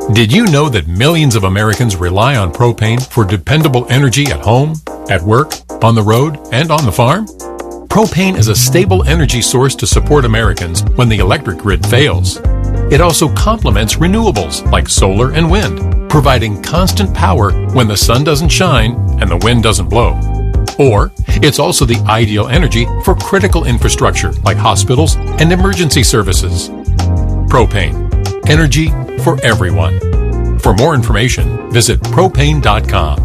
Did you know that millions of Americans rely on propane for dependable energy at home, at work, on the road, and on the farm? Propane is a stable energy source to support Americans when the electric grid fails. It also complements renewables like solar and wind, providing constant power when the sun doesn't shine and the wind doesn't blow. Or, it's also the ideal energy for critical infrastructure like hospitals and emergency services. Propane. Energy for everyone. For more information, visit propane.com.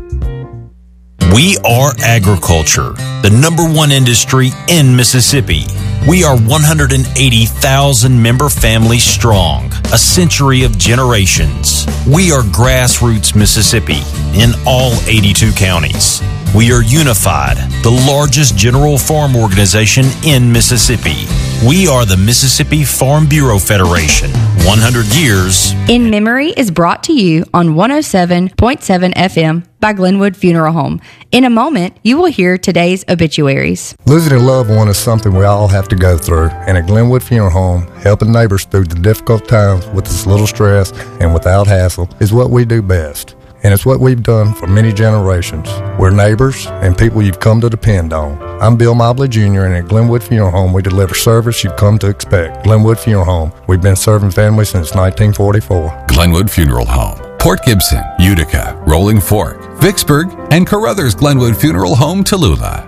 We are agriculture, the number one industry in Mississippi. We are 180,000 member families strong, a century of generations. We are grassroots Mississippi in all 82 counties. We are unified, the largest general farm organization in Mississippi. We are the Mississippi Farm Bureau Federation. 100 years. In Memory is brought to you on 107.7 FM by Glenwood Funeral Home. In a moment, you will hear today's obituaries. Losing a loved one is something we all have to go through, and at Glenwood Funeral Home, helping neighbors through the difficult times with as little stress and without hassle is what we do best. And it's what we've done for many generations. We're neighbors and people you've come to depend on. I'm Bill Mobley Jr., and at Glenwood Funeral Home, we deliver service you've come to expect. Glenwood Funeral Home. We've been serving families since 1944. Glenwood Funeral Home. Port Gibson, Utica, Rolling Fork, Vicksburg, and Carruthers Glenwood Funeral Home, Tallulah.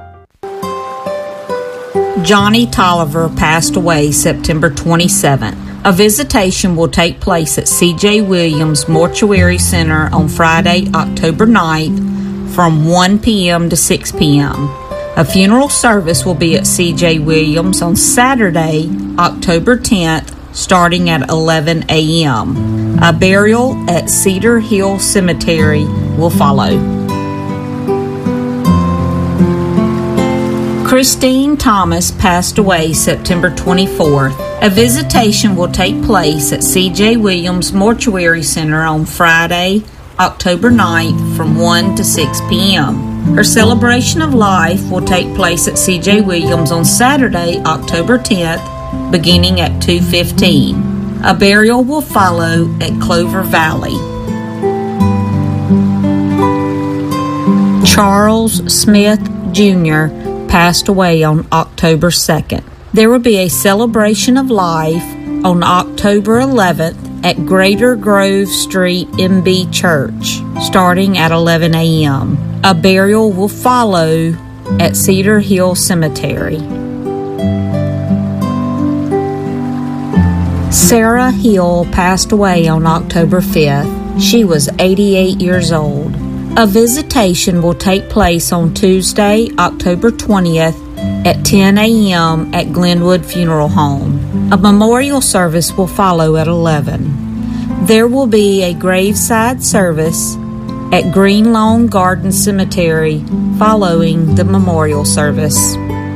Johnny Tolliver passed away September 27th. A visitation will take place at C.J. Williams Mortuary Center on Friday, October 9th from 1 p.m. to 6 p.m. A funeral service will be at C.J. Williams on Saturday, October 10th, starting at 11 a.m. A burial at Cedar Hill Cemetery will follow. Christine Thomas passed away September 24th. A visitation will take place at C.J. Williams Mortuary Center on Friday, October 9th from 1 to 6 p.m. Her celebration of life will take place at C.J. Williams on Saturday, October 10th, beginning at 2:15. A burial will follow at Clover Valley. Charles Smith, Jr. passed away on October 2nd. There will be a celebration of life on October 11th at Greater Grove Street MB Church, starting at 11 a.m. A burial will follow at Cedar Hill Cemetery. Sarah Hill passed away on October 5th. She was 88 years old. A visitation will take place on Tuesday, October 20th at 10 a.m. at Glenwood Funeral Home. A memorial service will follow at 11. There will be a graveside service at Green Lawn Garden Cemetery following the memorial service.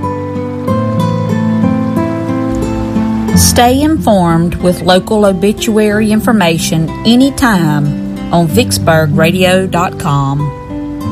Stay informed with local obituary information anytime on VicksburgRadio.com.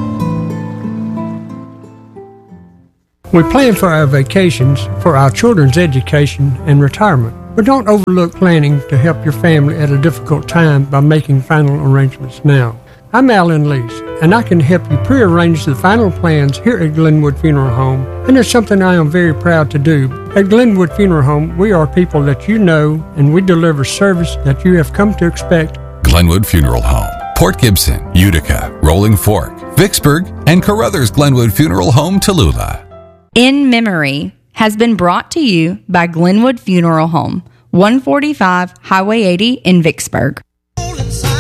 We plan for our vacations for our children's education and retirement, but don't overlook planning to help your family at a difficult time by making final arrangements now. I'm Alan Lease, and I can help you pre-arrange the final plans here at Glenwood Funeral Home, and it's something I am very proud to do. At Glenwood Funeral Home, we are people that you know, and we deliver service that you have come to expect. Glenwood Funeral Home, Port Gibson, Utica, Rolling Fork, Vicksburg, and Carruthers Glenwood Funeral Home, Tallulah. In Memory has been brought to you by Glenwood Funeral Home, 145 Highway 80 in Vicksburg.